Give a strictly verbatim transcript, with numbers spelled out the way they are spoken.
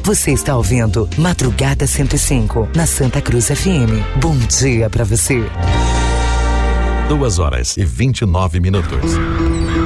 Você está ouvindo Madrugada cento e cinco, na Santa Cruz F M. Bom dia pra você. Duas horas e vinte e nove minutos.